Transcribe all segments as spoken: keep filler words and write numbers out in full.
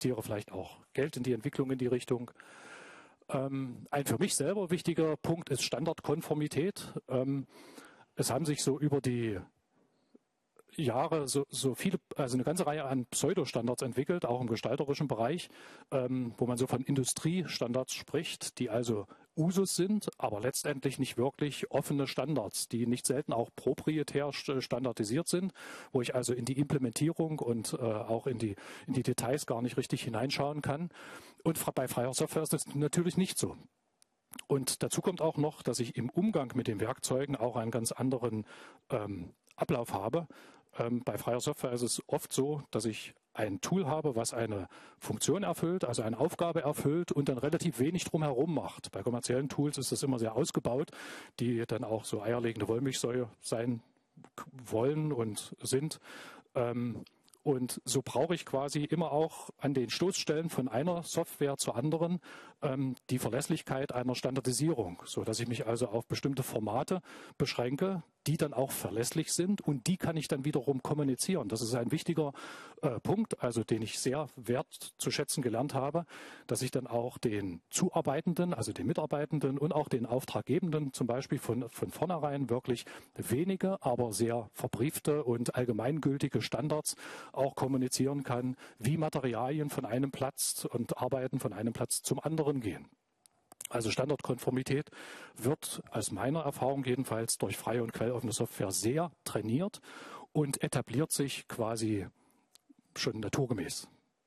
investiere vielleicht auch Geld in die Entwicklung in die Richtung. Ähm, ein für mich selber wichtiger Punkt ist Standardkonformität. Ähm, es haben sich so über die Jahre so, so viele, also eine ganze Reihe an Pseudostandards entwickelt, auch im gestalterischen Bereich, ähm, wo man so von Industriestandards spricht, die also Usus sind, aber letztendlich nicht wirklich offene Standards, die nicht selten auch proprietär standardisiert sind, wo ich also in die Implementierung und äh, auch in die, in die Details gar nicht richtig hineinschauen kann. Und bei freier Software ist das natürlich nicht so. Und dazu kommt auch noch, dass ich im Umgang mit den Werkzeugen auch einen ganz anderen ähm, Ablauf habe. Ähm, bei freier Software ist es oft so, dass ich ein Tool habe, was eine Funktion erfüllt, also eine Aufgabe erfüllt und dann relativ wenig drumherum macht. Bei kommerziellen Tools ist das immer sehr ausgebaut, die dann auch so eierlegende Wollmilchsäue sein wollen und sind. Ähm, Und so brauche ich quasi immer auch an den Stoßstellen von einer Software zur anderen ähm, die Verlässlichkeit einer Standardisierung, so dass ich mich also auf bestimmte Formate beschränke, die dann auch verlässlich sind und die kann ich dann wiederum kommunizieren. Das ist ein wichtiger äh, Punkt, also den ich sehr wertzuschätzen gelernt habe, dass ich dann auch den Zuarbeitenden, also den Mitarbeitenden und auch den Auftraggebenden zum Beispiel von, von vornherein wirklich wenige, aber sehr verbriefte und allgemeingültige Standards auch kommunizieren kann, wie Materialien von einem Platz und Arbeiten von einem Platz zum anderen gehen. Also Standardkonformität wird aus meiner Erfahrung jedenfalls durch freie und quelloffene Software sehr trainiert und etabliert sich quasi schon naturgemäß.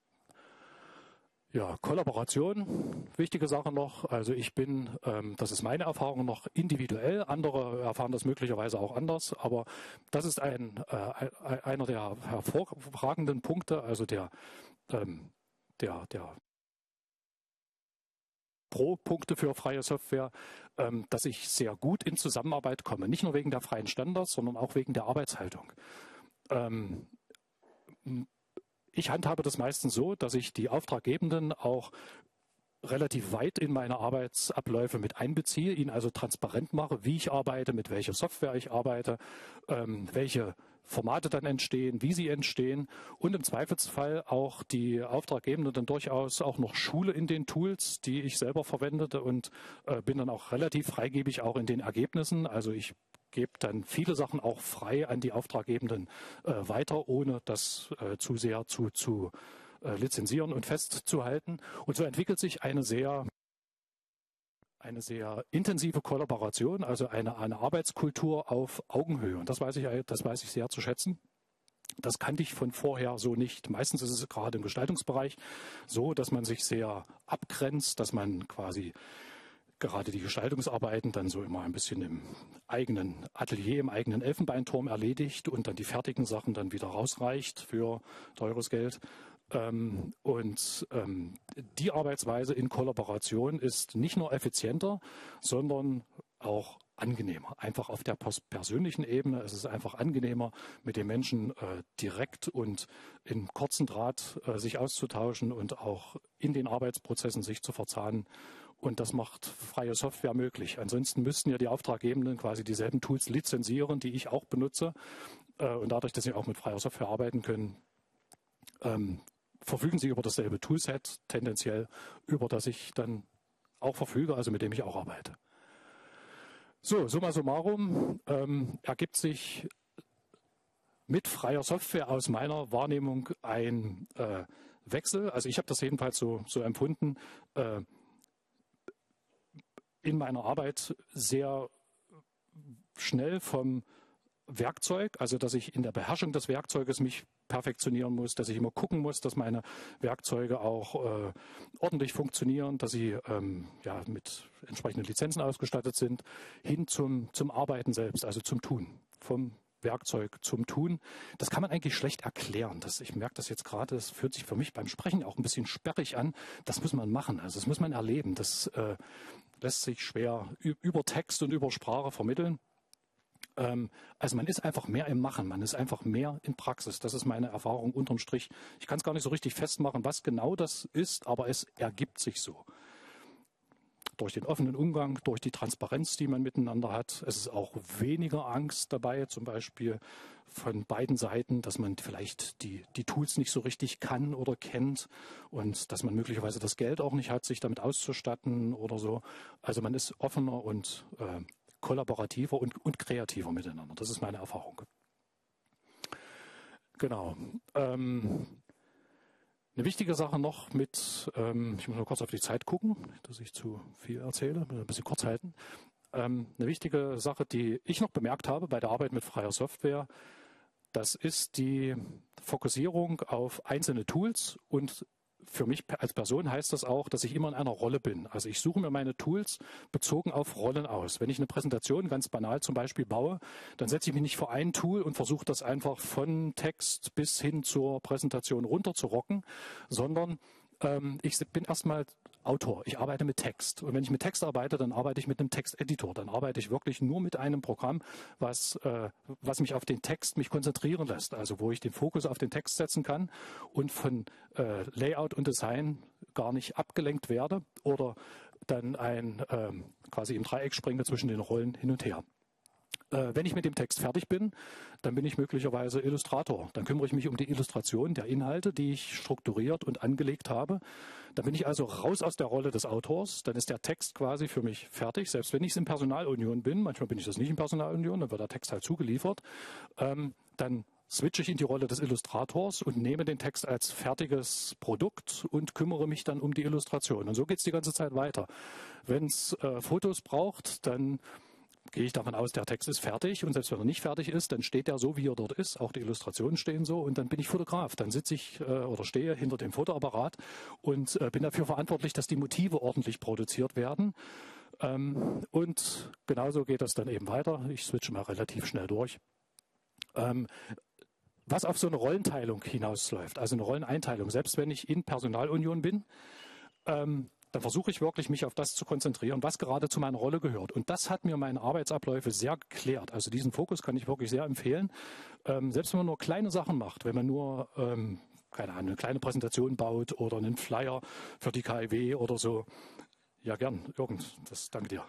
Ja, Kollaboration, wichtige Sache noch. Also ich bin, ähm, das ist meine Erfahrung, noch individuell. Andere erfahren das möglicherweise auch anders. Aber das ist ein, äh, einer der hervorragenden Punkte, also der, ähm, der, der Pro-Punkte für freie Software, ähm, dass ich sehr gut in Zusammenarbeit komme. Nicht nur wegen der freien Standards, sondern auch wegen der Arbeitshaltung. Ähm, Ich handhabe das meistens so, dass ich die Auftraggebenden auch relativ weit in meine Arbeitsabläufe mit einbeziehe, ihnen also transparent mache, wie ich arbeite, mit welcher Software ich arbeite, ähm, welche Formate dann entstehen, wie sie entstehen und im Zweifelsfall auch die Auftraggebenden dann durchaus auch noch schule in den Tools, die ich selber verwendete und äh, bin dann auch relativ freigebig auch in den Ergebnissen. Also ich gebe dann viele Sachen auch frei an die Auftraggebenden äh, weiter, ohne das äh, zu sehr zu, zu äh, lizenzieren und festzuhalten. Und so entwickelt sich eine sehr, eine sehr intensive Kollaboration, also eine, eine Arbeitskultur auf Augenhöhe. Und das weiß ich, das weiß ich sehr zu schätzen. Das kannte ich von vorher so nicht. Meistens ist es gerade im Gestaltungsbereich so, dass man sich sehr abgrenzt, dass man quasi gerade die Gestaltungsarbeiten dann so immer ein bisschen im eigenen Atelier, im eigenen Elfenbeinturm erledigt und dann die fertigen Sachen dann wieder rausreicht für teures Geld. Ähm, und ähm, die Arbeitsweise in Kollaboration ist nicht nur effizienter, sondern auch angenehmer. Einfach auf der persönlichen Ebene ist es einfach angenehmer, mit den Menschen äh, direkt und in kurzen Draht äh, sich auszutauschen und auch in den Arbeitsprozessen sich zu verzahnen. Und das macht freie Software möglich. Ansonsten müssten ja die Auftraggebenden quasi dieselben Tools lizenzieren, die ich auch benutze. Äh, und dadurch, dass sie auch mit freier Software arbeiten können, ähm, verfügen sie über dasselbe Toolset, tendenziell, über das ich dann auch verfüge, also mit dem ich auch arbeite. So, summa summarum ähm, ergibt sich mit freier Software aus meiner Wahrnehmung ein äh, Wechsel. Also ich habe das jedenfalls so, so empfunden, äh, in meiner Arbeit sehr schnell vom Werkzeug, also dass ich in der Beherrschung des Werkzeuges mich perfektionieren muss, dass ich immer gucken muss, dass meine Werkzeuge auch äh, ordentlich funktionieren, dass sie ähm, ja, mit entsprechenden Lizenzen ausgestattet sind, hin zum, zum Arbeiten selbst, also zum Tun, vom Werkzeug zum Tun. Das kann man eigentlich schlecht erklären. Das, ich merke das jetzt gerade, das fühlt sich für mich beim Sprechen auch ein bisschen sperrig an. Das muss man machen, also das muss man erleben. Das äh, lässt sich schwer über Text und über Sprache vermitteln. Ähm, also man ist einfach mehr im Machen, man ist einfach mehr in Praxis. Das ist meine Erfahrung unterm Strich. Ich kann es gar nicht so richtig festmachen, was genau das ist, aber es ergibt sich so. durch den offenen Umgang, durch die Transparenz, die man miteinander hat. Es ist auch weniger Angst dabei, zum Beispiel von beiden Seiten, dass man vielleicht die, die Tools nicht so richtig kann oder kennt und dass man möglicherweise das Geld auch nicht hat, sich damit auszustatten oder so. Also man ist offener und äh, kollaborativer und, und kreativer miteinander. Das ist meine Erfahrung. Genau. Ähm, eine wichtige Sache noch mit, ähm, ich muss nur kurz auf die Zeit gucken, dass ich zu viel erzähle, ein bisschen kurz halten. Ähm, eine wichtige Sache, die ich noch bemerkt habe bei der Arbeit mit freier Software, das ist die Fokussierung auf einzelne Tools und für mich als Person heißt das auch, dass ich immer in einer Rolle bin. Also ich suche mir meine Tools bezogen auf Rollen aus. Wenn ich eine Präsentation ganz banal zum Beispiel baue, dann setze ich mich nicht vor ein Tool und versuche das einfach von Text bis hin zur Präsentation runterzurocken, sondern ähm, ich bin erstmal Autor. Ich arbeite mit Text. Und wenn ich mit Text arbeite, dann arbeite ich mit einem Texteditor. Dann arbeite ich wirklich nur mit einem Programm, was, äh, was mich auf den Text mich konzentrieren lässt. Also wo ich den Fokus auf den Text setzen kann und von äh, Layout und Design gar nicht abgelenkt werde oder dann ein ähm, quasi im Dreieck springe zwischen den Rollen hin und her. Wenn ich mit dem Text fertig bin, dann bin ich möglicherweise Illustrator. Dann kümmere ich mich um die Illustration der Inhalte, die ich strukturiert und angelegt habe. Dann bin ich also raus aus der Rolle des Autors. Dann ist der Text quasi für mich fertig, selbst wenn ich es in Personalunion bin. Manchmal bin ich das nicht in Personalunion, dann wird der Text halt zugeliefert. Ähm, dann switche ich in die Rolle des Illustrators und nehme den Text als fertiges Produkt und kümmere mich dann um die Illustration. Und so geht es die ganze Zeit weiter. Wenn es äh, Fotos braucht, dann gehe ich davon aus, der Text ist fertig und selbst wenn er nicht fertig ist, dann steht er so, wie er dort ist. Auch die Illustrationen stehen so und dann bin ich Fotograf. Dann sitze ich äh, oder stehe hinter dem Fotoapparat und äh, bin dafür verantwortlich, dass die Motive ordentlich produziert werden. Ähm, und genauso geht das dann eben weiter. Ich switche mal relativ schnell durch. Ähm, was auf so eine Rollenteilung hinausläuft, also eine Rolleneinteilung, selbst wenn ich in Personalunion bin, ähm, dann versuche ich wirklich, mich auf das zu konzentrieren, was gerade zu meiner Rolle gehört. Und das hat mir meine Arbeitsabläufe sehr geklärt. Also diesen Fokus kann ich wirklich sehr empfehlen. Ähm, selbst wenn man nur kleine Sachen macht, wenn man nur, ähm, keine Ahnung, eine kleine Präsentation baut oder einen Flyer für die K I W oder so. Ja, gern, irgend, das danke dir.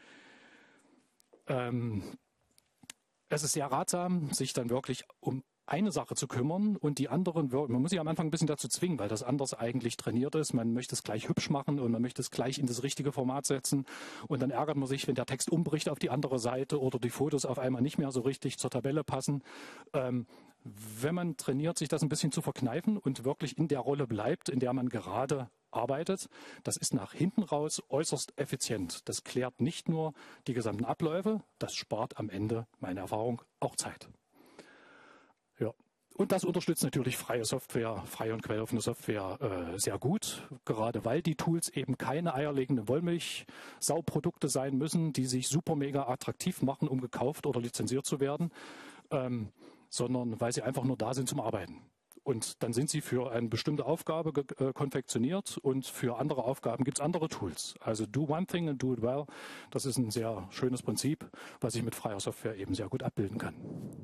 Ähm, es ist sehr ratsam, sich dann wirklich um eine Sache zu kümmern und die anderen, man muss sich am Anfang ein bisschen dazu zwingen, weil das anders eigentlich trainiert ist. Man möchte es gleich hübsch machen und man möchte es gleich in das richtige Format setzen und dann ärgert man sich, wenn der Text umbricht auf die andere Seite oder die Fotos auf einmal nicht mehr so richtig zur Tabelle passen. Ähm, wenn man trainiert, sich das ein bisschen zu verkneifen und wirklich in der Rolle bleibt, in der man gerade arbeitet, das ist nach hinten raus äußerst effizient. Das klärt nicht nur die gesamten Abläufe, das spart am Ende, meine Erfahrung, auch Zeit. Ja. Und das unterstützt natürlich freie Software, freie und quelloffene Software äh, sehr gut, gerade weil die Tools eben keine eierlegenden Wollmilchsauprodukte sein müssen, die sich super mega attraktiv machen, um gekauft oder lizenziert zu werden, ähm, sondern weil sie einfach nur da sind zum Arbeiten. Und dann sind sie für eine bestimmte Aufgabe äh, konfektioniert und für andere Aufgaben gibt es andere Tools. Also do one thing and do it well, das ist ein sehr schönes Prinzip, was ich mit freier Software eben sehr gut abbilden kann.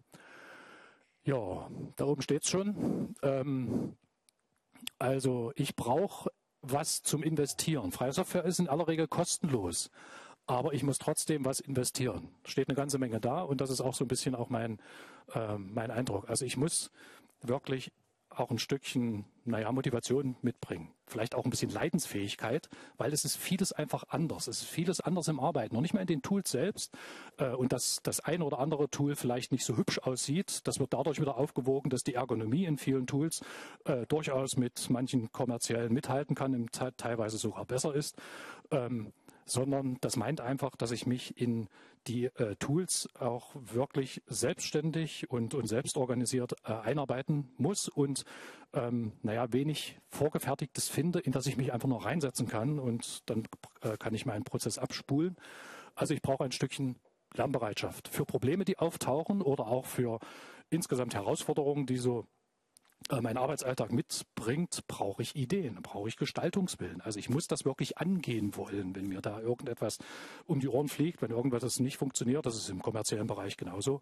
Ja, da oben steht es schon. Ähm, also ich brauche was zum Investieren. Freie Software ist in aller Regel kostenlos, aber ich muss trotzdem was investieren. Steht eine ganze Menge da und das ist auch so ein bisschen auch mein, äh, mein Eindruck. Also ich muss wirklich auch ein Stückchen, naja, Motivation mitbringen. Vielleicht auch ein bisschen Leidensfähigkeit, weil es ist vieles einfach anders. Es ist vieles anders im Arbeiten. Noch nicht mal in den Tools selbst. Und dass das eine oder andere Tool vielleicht nicht so hübsch aussieht, das wird dadurch wieder aufgewogen, dass die Ergonomie in vielen Tools äh, durchaus mit manchen kommerziellen mithalten kann, im teilweise sogar besser ist. Ähm, sondern das meint einfach, dass ich mich in die äh, Tools auch wirklich selbstständig und, und selbstorganisiert äh, einarbeiten muss und ähm, naja, wenig Vorgefertigtes finde, in das ich mich einfach nur reinsetzen kann und dann äh, kann ich meinen Prozess abspulen. Also ich brauche ein Stückchen Lernbereitschaft für Probleme, die auftauchen oder auch für insgesamt Herausforderungen, die so mein Arbeitsalltag mitbringt, brauche ich Ideen, brauche ich Gestaltungswillen. Also ich muss das wirklich angehen wollen, wenn mir da irgendetwas um die Ohren fliegt, wenn irgendwas nicht funktioniert, das ist im kommerziellen Bereich genauso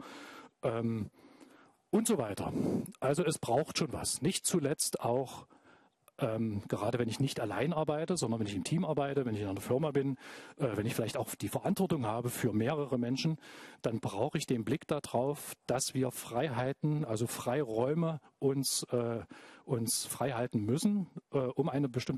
ähm, und so weiter. Also es braucht schon was. Nicht zuletzt auch Ähm, gerade wenn ich nicht allein arbeite, sondern wenn ich im Team arbeite, wenn ich in einer Firma bin, äh, wenn ich vielleicht auch die Verantwortung habe für mehrere Menschen, dann brauche ich den Blick darauf, dass wir Freiheiten, also Freiräume uns, äh, uns frei halten müssen, äh, um eine bestimmte